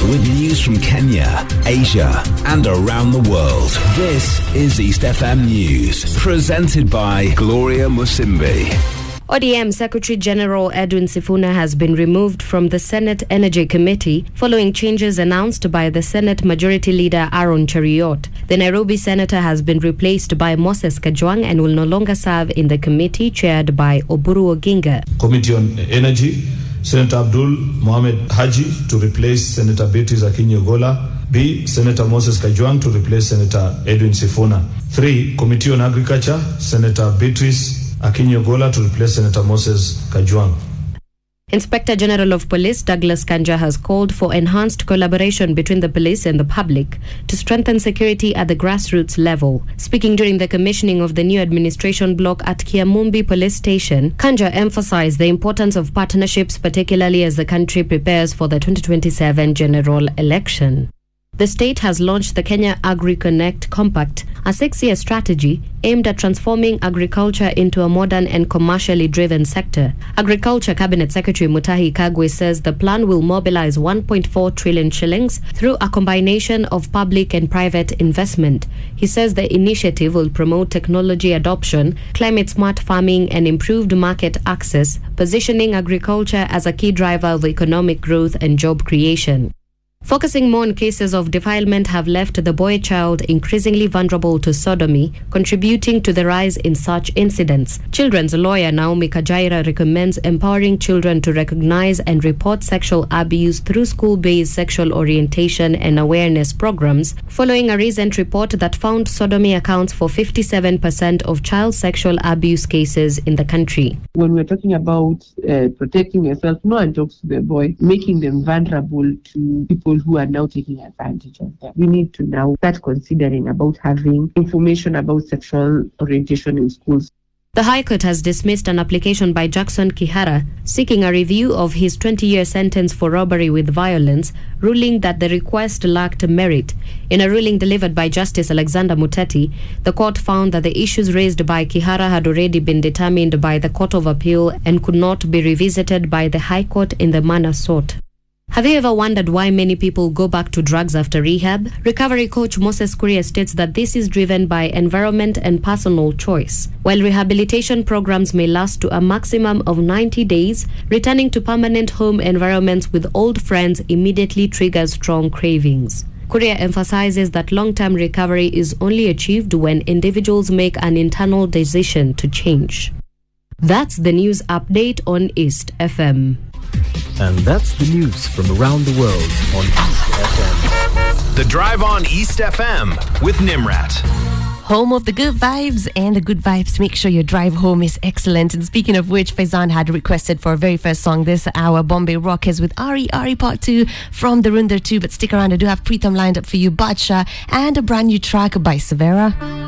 with news from Kenya, Asia, and around the world. This is East FM News, presented by Gloria Musimbi. ODM Secretary General Edwin Sifuna has been removed from the Senate Energy Committee following changes announced by the Senate Majority Leader Aaron Cheriot. The Nairobi Senator has been replaced by Moses Kajwang and will no longer serve in the committee chaired by Oburu Oginga. Committee on Energy, Senator Abdul Mohamed Haji to replace Senator Beatrice Akinyi-Ogola. B. Senator Moses Kajwang to replace Senator Edwin Sifuna. 3. Committee on Agriculture, Senator Beatrice Akinyi-Ogola to replace Senator Moses Kajwang. Inspector General of Police Douglas Kanja has called for enhanced collaboration between the police and the public to strengthen security at the grassroots level. Speaking during the commissioning of the new administration block at Kiamumbi Police Station, Kanja emphasized the importance of partnerships, particularly as the country prepares for the 2027 general election. The state has launched the Kenya Agri-Connect Compact, a 6-year strategy aimed at transforming agriculture into a modern and commercially driven sector. Agriculture Cabinet Secretary Mutahi Kagwe says the plan will mobilize 1.4 trillion shillings through a combination of public and private investment. He says the initiative will promote technology adoption, climate-smart farming, and improved market access, positioning agriculture as a key driver of economic growth and job creation. Focusing more on cases of defilement have left the boy child increasingly vulnerable to sodomy, contributing to the rise in such incidents. Children's lawyer Naomi Kajaira recommends empowering children to recognize and report sexual abuse through school-based sexual orientation and awareness programs, following a recent report that found sodomy accounts for 57% of child sexual abuse cases in the country. When we're talking about protecting yourself, no one talks to the boy, making them vulnerable to people who are now taking advantage of them. We need to now start considering about having information about sexual orientation in schools. The High Court has dismissed an application by Jackson Kihara seeking a review of his 20-year sentence for robbery with violence, ruling that the request lacked merit. In a ruling delivered by Justice Alexander Muteti, the court found that the issues raised by Kihara had already been determined by the Court of Appeal and could not be revisited by the High Court in the manner sought. Have you ever wondered why many people go back to drugs after rehab? Recovery coach Moses Kuria states that this is driven by environment and personal choice. While rehabilitation programs may last to a maximum of 90 days, returning to permanent home environments with old friends immediately triggers strong cravings. Kuria emphasizes that long-term recovery is only achieved when individuals make an internal decision to change. That's the news update on East FM. And that's the news from around the world on East FM. The Drive on East FM with Nimrat. Home of the good vibes and the good vibes. Make sure your drive home is excellent. And speaking of which, Faizan had requested for our very first song this hour, Bombay Rockers with Ari Part 2 from the Runder 2. But stick around, I do have Pritham lined up for you, Badsha, and a brand new track by Severa.